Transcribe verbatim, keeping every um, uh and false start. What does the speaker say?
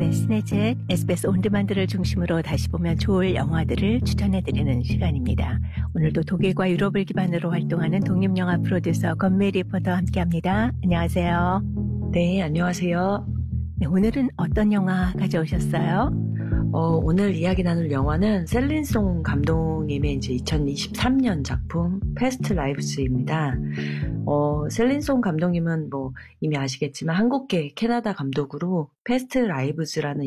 네, 시네젯 에스비에스 온드만드를 중심으로 다시 보면 좋을 영화들을 추천해드리는 시간입니다. 오늘도 독일과 유럽을 기반으로 활동하는 독립영화 프로듀서 권메리 리포터와 함께합니다. 안녕하세요. 네, 안녕하세요. 네, 오늘은 어떤 영화 가져오셨어요? 어, 오늘 이야기 나눌 영화는 셀린송 감독님의 이제 이천이십삼 년 작품 패스트 라이브스입니다. 어, 셀린송 감독님은 뭐 이미 아시겠지만 한국계 캐나다 감독으로 패스트 라이브스라는